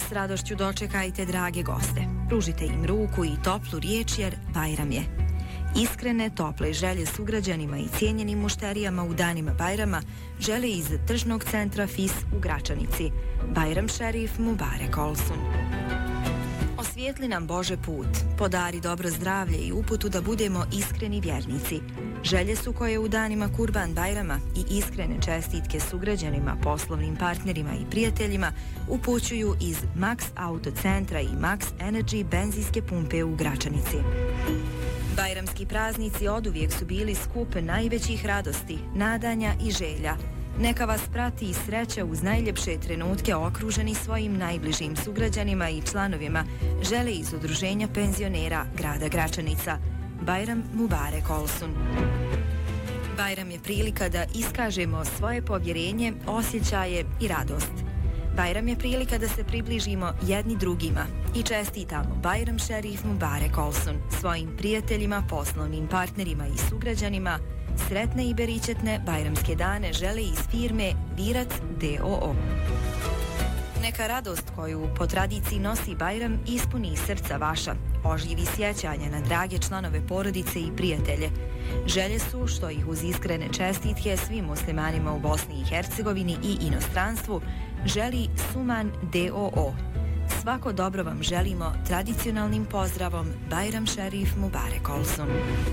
s radošću dočekajte drage goste. Pružite im ruku i toplu riječ jer Bajram je. Iskrene, tople želje sugrađanima i cijenjenim mušterijama u danima Bajrama žele iz tržnog centra FIS u Gračanici. Bajram šerif Mubarek Olsun. Osvijetli nam Bože put, podari dobro zdravlje i uputu da budemo iskreni vjernici. Želje su koje u danima Kurban Bajrama i iskrene čestitke sugrađanima, poslovnim partnerima i prijateljima upućuju iz Max Auto centra i Max Energy benzinske pumpe u Gračanici. Bajramski praznici oduvijek su bili skup najvećih radosti, nadanja i želja. Neka vas prati i sreća uz najljepše trenutke okruženi svojim najbližim sugrađanima i članovima, žele iz Udruženja penzionera grada Gračanica. Bajram Mubarek Olsun. Bajram je prilika da iskažemo svoje povjerenje, osjećaje i radost. Bajram je prilika da se približimo jedni drugima i čestitamo Bajram šerif Mubarek Olsun svojim prijateljima, poslovnim partnerima i sugrađanima. Sretne i beričetne bajramske dane žele iz firme Virac d.o.o. Neka radost koju po tradiciji nosi Bajram ispuni srca vaša, oživi sjećanja na drage članove porodice i prijatelje. Želje su što ih uz iskrene čestitke svim muslimanima u Bosni i Hercegovini i inostranstvu želi Suman d.o.o. Svako dobro vam želimo tradicionalnim pozdravom Bajram šerif Mubarek Olsun.